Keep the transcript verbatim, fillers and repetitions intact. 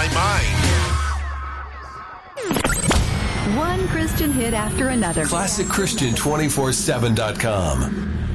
my mind. One Christian hit after another. Classic Christian two forty-seven dot com.